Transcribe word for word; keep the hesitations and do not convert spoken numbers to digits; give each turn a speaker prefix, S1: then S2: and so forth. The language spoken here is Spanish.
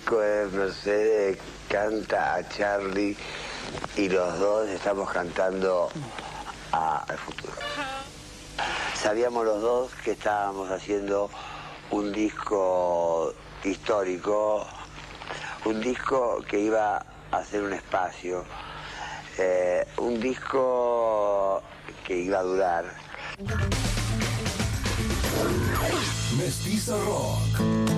S1: disco es Mercedes canta a Charlie y los dos estamos cantando a, al futuro. Sabíamos los dos que estábamos haciendo un disco histórico, un disco que iba a hacer un espacio, eh, un disco que iba a durar.
S2: Mestiza Rock.